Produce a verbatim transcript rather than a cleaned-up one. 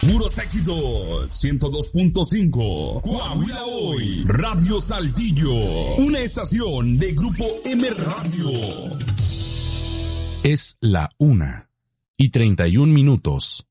Puros éxitos. ciento dos punto cinco. Coahuila Hoy. Radio Saltillo. Una estación de Grupo M Radio. Es la una y treinta y un minutos.